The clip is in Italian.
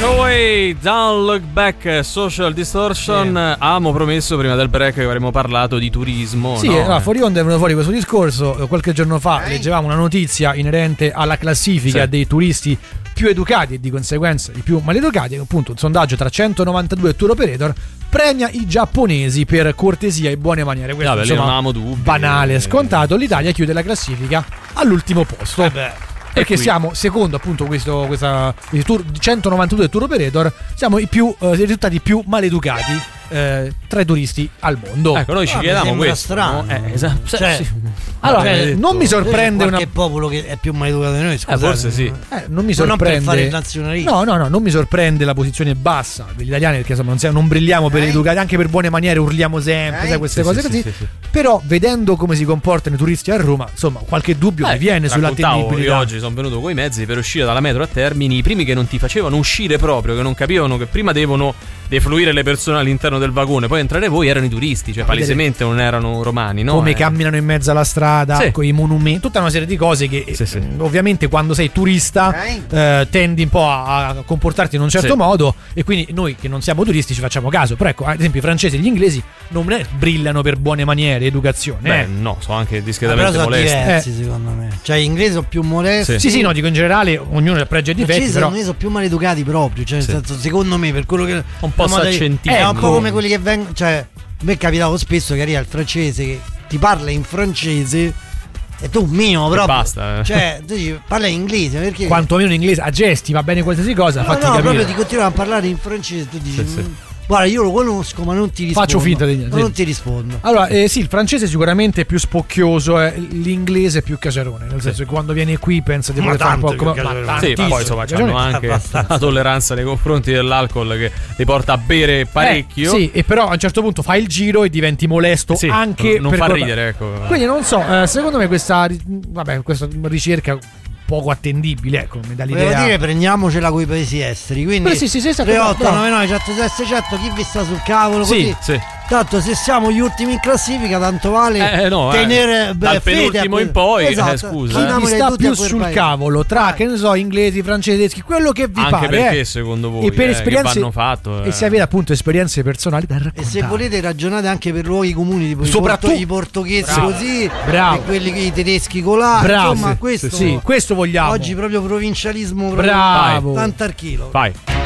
Away, Don't Look Back, Social Distortion. Avevamo promesso prima del break che avremmo parlato di turismo. Sì, no? fuori onda è venuto fuori questo discorso. Qualche giorno fa leggevamo una notizia inerente alla classifica dei turisti più educati e di conseguenza i più maleducati. Appunto, un sondaggio tra 192 tour operator premia i giapponesi per cortesia e buone maniere. Questo insomma, banale, scontato. L'Italia chiude la classifica all'ultimo posto. Perché siamo, secondo appunto i 192 tour operator, siamo i risultati più maleducati tra i turisti al mondo. Ecco, noi ci chiediamo questo, strano. Esatto. Allora, non mi sorprende qualche popolo che è più maleducato di noi, scusate. Forse sì. Non mi sorprende. Non per fare il nazionalista. No, non mi sorprende la posizione bassa degli italiani, perché insomma non brilliamo per educati, anche per buone maniere urliamo sempre, sai, queste cose così. Sì. Però vedendo come si comportano i turisti a Roma, insomma, qualche dubbio mi viene sull'attendibilità. Io oggi sono venuto coi mezzi per uscire dalla metro a Termini, i primi che non ti facevano uscire proprio, che non capivano che prima devono defluire le persone all'interno del vagone, poi entrare voi, erano i turisti, cioè palesemente non erano romani, no? Come camminano in mezzo alla strada, con i monumenti, tutta una serie di cose che ovviamente quando sei turista tendi un po' a comportarti in un certo modo, e quindi noi che non siamo turisti ci facciamo caso. Però ecco, ad esempio i francesi e gli inglesi non brillano per buone maniere, educazione. No, sono anche discretamente molesti. Diversi, secondo me. Cioè gli inglesi sono più molesti. Sì, no, dico in generale, ognuno ha pregi e difetti, però sono più maleducati proprio, cioè nel senso, secondo me, per quello che un po' s'accentino. È un po' come quelli che vengono, cioè a me è capitato spesso che arriva il francese che ti parla in francese e tu mio proprio basta. Cioè tu dici, parla in inglese, perché quantomeno in inglese, a gesti va bene qualsiasi cosa, fatti capire. proprio ti continuano a parlare in francese, tu dici guarda, io lo conosco ma non ti rispondo. Faccio finta di niente. Non ti rispondo. Allora, sì, il francese sicuramente è più spocchioso, l'inglese è più caserone, nel senso che quando vieni qui pensa di poter fare un po' come poi insomma hanno anche la tolleranza nei confronti dell'alcol che li porta a bere parecchio. Sì, e però a un certo punto fai il giro e diventi molesto anche non fa ridere, ecco. Quindi non so, secondo me questa ricerca poco attendibile, ecco, mi dà l'idea. Volevo dire, prendiamocela coi paesi esteri, quindi sì, 3899 106 100, chi vi sta sul cavolo, così. Tanto se siamo gli ultimi in classifica, tanto vale tenere dal penultimo in poi, scusa. Chi sta più sul cavolo tra, che ne so, inglesi, francesi, tedeschi, quello che vi anche pare. Anche perché secondo voi e per esperienze, che vanno fatto, e se avete appunto esperienze personali da raccontare. E se volete ragionate anche per luoghi comuni, tipo i portoghesi così, e quelli che i tedeschi colà. Insomma, questo vogliamo. Oggi proprio provincialismo, bravo, tanto al chilo. Vai.